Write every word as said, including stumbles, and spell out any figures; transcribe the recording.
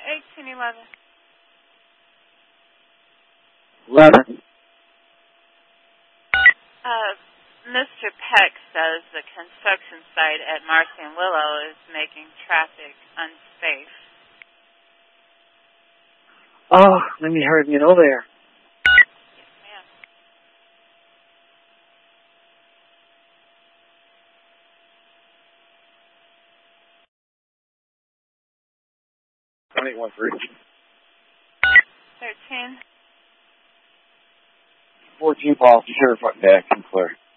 eighteen eleven. eleven. Uh, Mister Peck says the construction site at Marcy and Willow is making traffic unsafe. Oh, let me hurry get over there. Yes, ma'am. twenty-eight one three. Thirteen. fourteen policy, sheriff front back, and clear.